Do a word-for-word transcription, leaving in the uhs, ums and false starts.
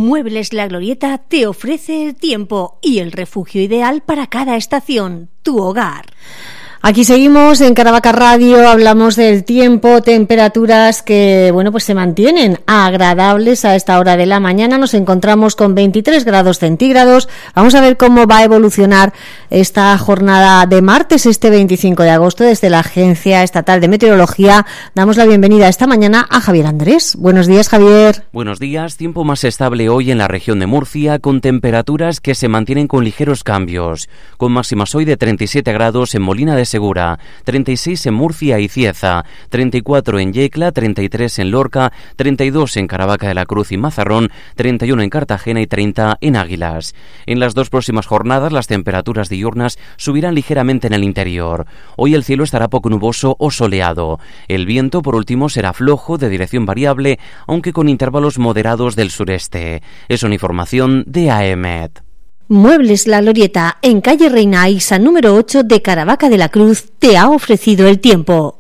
Muebles La Glorieta te ofrece el tiempo y el refugio ideal para cada estación, tu hogar. Aquí seguimos en Caravaca Radio, hablamos del tiempo, temperaturas que, bueno, pues se mantienen agradables a esta hora de la mañana. Nos encontramos con veintitrés grados centígrados. Vamos a ver cómo va a evolucionar esta jornada de martes, este veinticinco de agosto, desde la Agencia Estatal de Meteorología. Damos la bienvenida esta mañana a Javier Andrés. Buenos días, Javier. Buenos días. Tiempo más estable hoy en la región de Murcia, con temperaturas que se mantienen con ligeros cambios, con máximas hoy de treinta y siete grados en Molina de Segura, treinta y seis en Murcia y Cieza, treinta y cuatro en Yecla, treinta y tres en Lorca, treinta y dos en Caravaca de la Cruz y Mazarrón, treinta y uno en Cartagena y treinta en Águilas. En las dos próximas jornadas las temperaturas diurnas subirán ligeramente en el interior. Hoy el cielo estará poco nuboso o soleado. El viento, por último, será flojo, de dirección variable, aunque con intervalos moderados del sureste. Es una información de AEMET. Muebles La Glorieta, en calle Reina Aixa número ocho de Caravaca de la Cruz, te ha ofrecido el tiempo.